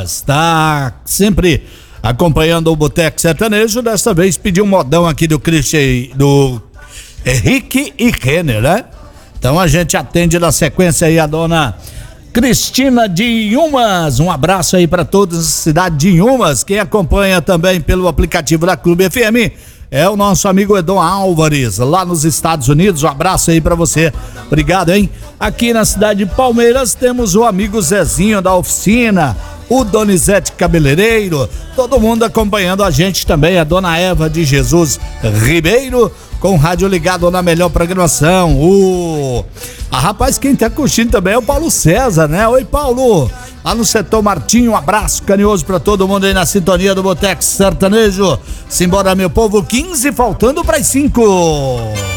Yumas, tá sempre acompanhando o Boteco Sertanejo. Desta vez pediu um modão aqui do Christian, do Henrique e Renner, né? Então a gente atende na sequência aí a dona Cristina de Yumas. Um abraço aí para todos da cidade de Yumas. Quem acompanha também pelo aplicativo da Clube FM é o nosso amigo Edom Álvares, lá nos Estados Unidos. Um abraço aí pra você. Obrigado, hein? Aqui na cidade de Palmeiras temos o amigo Zezinho da oficina, o Donizete Cabeleireiro, todo mundo acompanhando a gente também, a dona Eva de Jesus Ribeiro, com o rádio ligado na melhor programação. Rapaz, quem tá curtindo também é o Paulo César, né? Oi, Paulo! Lá no setor Martinho, um abraço carinhoso pra todo mundo aí na sintonia do Boteco Sertanejo. Simbora, meu povo, 15 faltando pras 5.